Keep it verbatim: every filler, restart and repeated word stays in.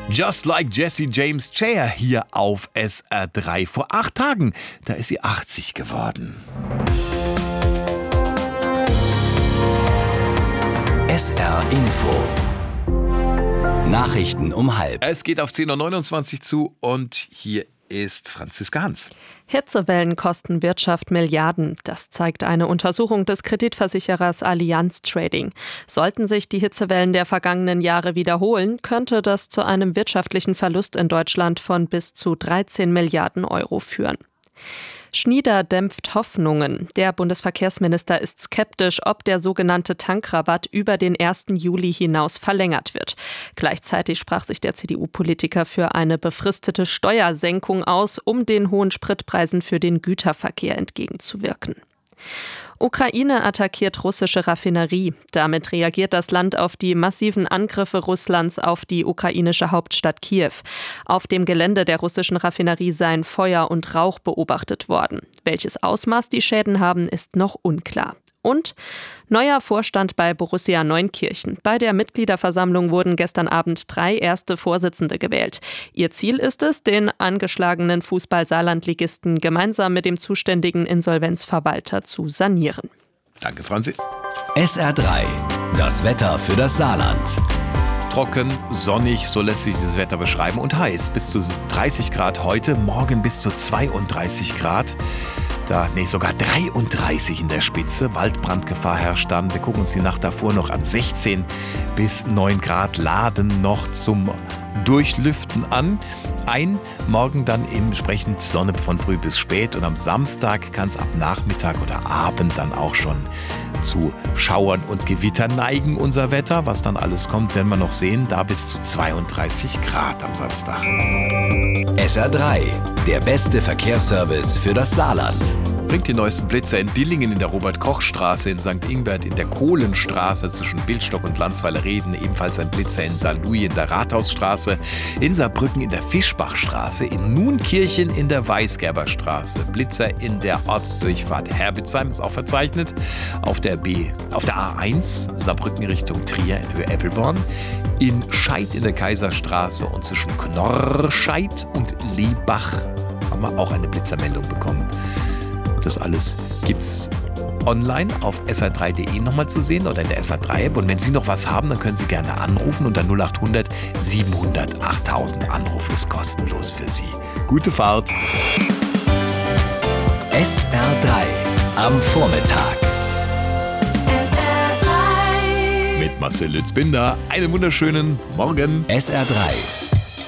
Just like Jessie James Chair hier auf S R drei. Vor acht Tagen, da ist sie achtzig geworden. S R Info. Nachrichten um halb. Es geht auf zehn Uhr neunundzwanzig zu und hier ist Franziska Hans. Hitzewellen kosten Wirtschaft Milliarden. Das zeigt eine Untersuchung des Kreditversicherers Allianz Trading. Sollten sich die Hitzewellen der vergangenen Jahre wiederholen, könnte das zu einem wirtschaftlichen Verlust in Deutschland von bis zu dreizehn Milliarden Euro führen. Schnieder dämpft Hoffnungen. Der Bundesverkehrsminister ist skeptisch, ob der sogenannte Tankrabatt über den ersten Juli hinaus verlängert wird. Gleichzeitig sprach sich der C D U-Politiker für eine befristete Steuersenkung aus, um den hohen Spritpreisen für den Güterverkehr entgegenzuwirken. Ukraine attackiert russische Raffinerie. Damit reagiert das Land auf die massiven Angriffe Russlands auf die ukrainische Hauptstadt Kiew. Auf dem Gelände der russischen Raffinerie seien Feuer und Rauch beobachtet worden. Welches Ausmaß die Schäden haben, ist noch unklar. Und neuer Vorstand bei Borussia Neunkirchen. Bei der Mitgliederversammlung wurden gestern Abend drei erste Vorsitzende gewählt. Ihr Ziel ist es, den angeschlagenen Fußball-Saarland-Ligisten gemeinsam mit dem zuständigen Insolvenzverwalter zu sanieren. Danke, Franzi. S R drei. Das Wetter für das Saarland. Trocken, sonnig, so lässt sich das Wetter beschreiben und heiß. Bis zu dreißig Grad heute, morgen bis zu zweiunddreißig Grad. Da, nee, sogar dreiunddreißig in der Spitze. Waldbrandgefahr herrscht dann. Wir gucken uns die Nacht davor noch an. sechzehn bis neun Grad laden noch zum Durchlüften an. Ein, morgen dann entsprechend Sonne von früh bis spät. Und am Samstag kann es ab Nachmittag oder Abend dann auch schon zu Schauern und Gewittern neigen, unser Wetter. Was dann alles kommt, werden wir noch sehen. Da bis zu zweiunddreißig Grad am Samstag. S R drei. Der beste Verkehrsservice für das Saarland. Bringt die neuesten Blitzer in Dillingen in der Robert-Koch-Straße, in Sankt Ingbert in der Kohlenstraße zwischen Bildstock und Landsweiler-Reden, ebenfalls ein Blitzer in Sankt Louis in der Rathausstraße, in Saarbrücken in der Fischbachstraße, in Nunkirchen in der Weisgerberstraße, Blitzer in der Ortsdurchfahrt Herbitzheim ist auch verzeichnet, auf der B, auf der A eins Saarbrücken Richtung Trier in Höhe Eppelborn, in Scheid in der Kaiserstraße und zwischen Knorrscheid und Lebach haben wir auch eine Blitzermeldung bekommen. Das alles gibt's online auf S R drei punkt de nochmal zu sehen oder in der S R drei App. Und wenn Sie noch was haben, dann können Sie gerne anrufen unter null acht hundert siebenhundert achttausend. Anruf ist kostenlos für Sie. Gute Fahrt. S R drei am Vormittag. S R drei. Mit Marcel Lützbinder. Einen wunderschönen Morgen. S R drei.